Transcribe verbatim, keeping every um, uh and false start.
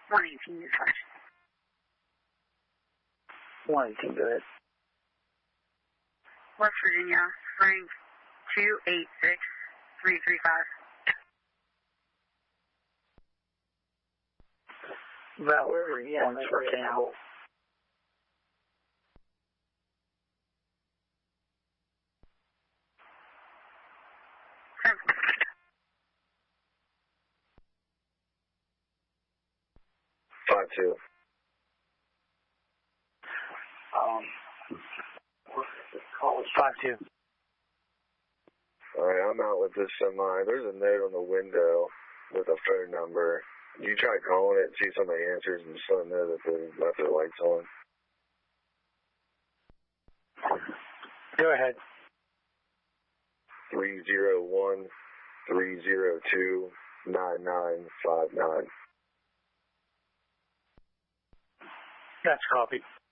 one eighteen dispatch. one eighteen, go ahead. West Virginia, Frank two eight six three three five. Valerie, yeah, thanks for Campbell. Five two. Um, call is five two. All right, I'm out with this semi. There's a note on the window with a phone number. You try calling it, see if somebody answers, and just let them know that they left their lights on. Go ahead. Three zero one three zero two nine nine five nine. That's copy.